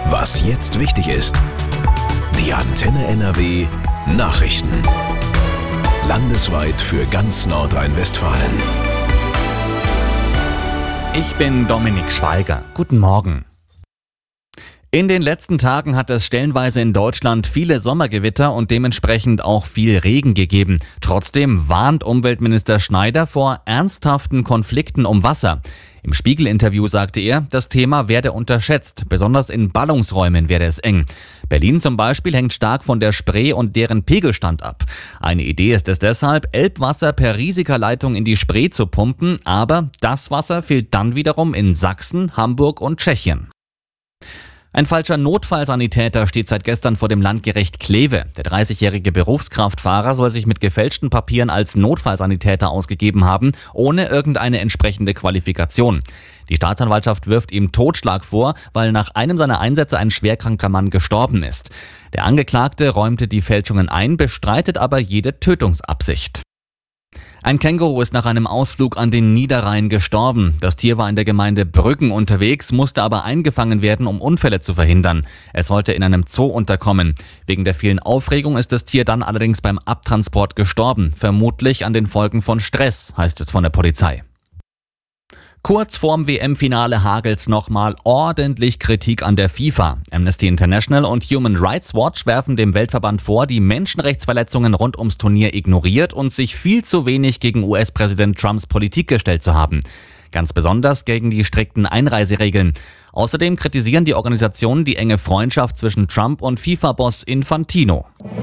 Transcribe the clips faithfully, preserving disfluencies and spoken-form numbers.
Was jetzt wichtig ist. Die Antenne N R W Nachrichten. Landesweit für ganz Nordrhein-Westfalen. Ich bin Dominik Schweiger. Guten Morgen. In den letzten Tagen hat es stellenweise in Deutschland viele Sommergewitter und dementsprechend auch viel Regen gegeben. Trotzdem warnt Umweltminister Schneider vor ernsthaften Konflikten um Wasser. Im Spiegel-Interview sagte er, das Thema werde unterschätzt, besonders in Ballungsräumen werde es eng. Berlin zum Beispiel hängt stark von der Spree und deren Pegelstand ab. Eine Idee ist es deshalb, Elbwasser per Risikaleitung in die Spree zu pumpen, aber das Wasser fehlt dann wiederum in Sachsen, Hamburg und Tschechien. Ein falscher Notfallsanitäter steht seit gestern vor dem Landgericht Kleve. Der dreißigjährige Berufskraftfahrer soll sich mit gefälschten Papieren als Notfallsanitäter ausgegeben haben, ohne irgendeine entsprechende Qualifikation. Die Staatsanwaltschaft wirft ihm Totschlag vor, weil nach einem seiner Einsätze ein schwerkranker Mann gestorben ist. Der Angeklagte räumte die Fälschungen ein, bestreitet aber jede Tötungsabsicht. Ein Känguru ist nach einem Ausflug an den Niederrhein gestorben. Das Tier war in der Gemeinde Brüggen unterwegs, musste aber eingefangen werden, um Unfälle zu verhindern. Es sollte in einem Zoo unterkommen. Wegen der vielen Aufregung ist das Tier dann allerdings beim Abtransport gestorben. Vermutlich an den Folgen von Stress, heißt es von der Polizei. Kurz vorm W M-Finale hagelt's nochmal ordentlich Kritik an der FIFA. Amnesty International und Human Rights Watch werfen dem Weltverband vor, die Menschenrechtsverletzungen rund ums Turnier ignoriert und sich viel zu wenig gegen U S-Präsident Trumps Politik gestellt zu haben. Ganz besonders gegen die strikten Einreiseregeln. Außerdem kritisieren die Organisationen die enge Freundschaft zwischen Trump und FIFA-Boss Infantino.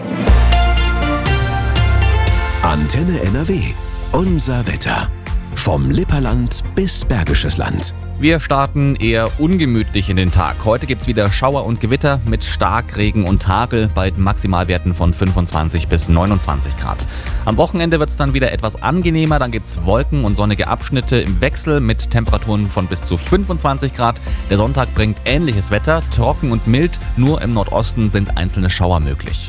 Antenne N R W. Unser Wetter. Vom Lipperland bis Bergisches Land. Wir starten eher ungemütlich in den Tag. Heute gibt's wieder Schauer und Gewitter mit Starkregen und Hagel bei Maximalwerten von fünfundzwanzig bis neunundzwanzig Grad. Am Wochenende wird's dann wieder etwas angenehmer. Dann gibt's Wolken und sonnige Abschnitte im Wechsel mit Temperaturen von bis zu fünfundzwanzig Grad. Der Sonntag bringt ähnliches Wetter, trocken und mild. Nur im Nordosten sind einzelne Schauer möglich.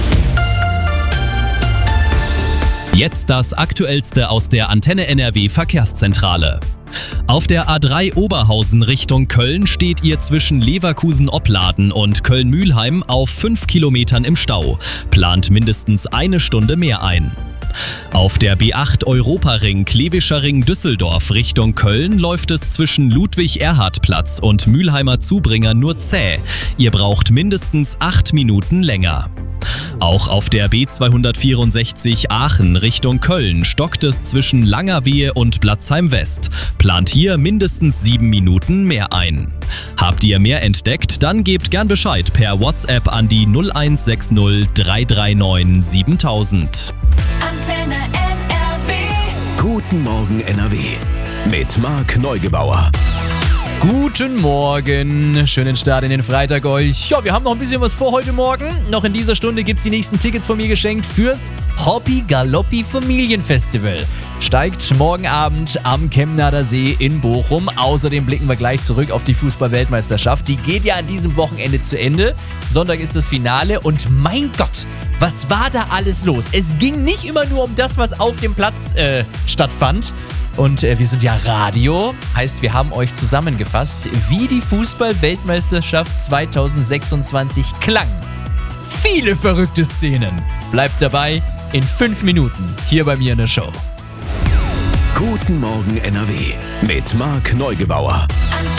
Jetzt das Aktuellste aus der Antenne N R W Verkehrszentrale. Auf der A drei Oberhausen Richtung Köln steht ihr zwischen Leverkusen-Opladen und Köln-Mülheim auf fünf Kilometern im Stau. Plant mindestens eine Stunde mehr ein. Auf der B acht Europaring Klevischer Ring Düsseldorf Richtung Köln läuft es zwischen Ludwig-Erhard-Platz und Mülheimer Zubringer nur zäh. Ihr braucht mindestens acht Minuten länger. Auch auf der B zweihundertvierundsechzig Aachen Richtung Köln stockt es zwischen Langerwehe und Blatzheim West. Plant hier mindestens sieben Minuten mehr ein. Habt ihr mehr entdeckt? Dann gebt gern Bescheid per WhatsApp an die null eins sechs null drei drei neun siebentausend. Antenne N R W. Guten Morgen N R W. Mit Marc Neugebauer. Guten Morgen, schönen Start in den Freitag euch. Ja, wir haben noch ein bisschen was vor heute Morgen. Noch in dieser Stunde gibt es die nächsten Tickets von mir geschenkt fürs Hoppi Galoppi Familienfestival. Steigt morgen Abend am Chemnader See in Bochum. Außerdem blicken wir gleich zurück auf die Fußball-Weltmeisterschaft. Die geht ja an diesem Wochenende zu Ende. Sonntag ist das Finale und mein Gott, was war da alles los? Es ging nicht immer nur um das, was auf dem Platz äh, stattfand. Und äh, wir sind ja Radio, heißt wir haben euch zusammengefasst, wie die Fußball-Weltmeisterschaft zweitausendsechsundzwanzig klang. Viele verrückte Szenen. Bleibt dabei in fünf Minuten hier bei mir in der Show. Guten Morgen N R W mit Marc Neugebauer.